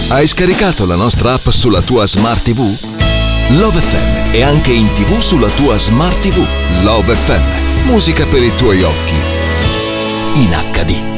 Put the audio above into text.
Hai scaricato la nostra app sulla tua Smart TV? Love FM è anche in TV sulla tua Smart TV. Love FM, musica per i tuoi occhi in HD.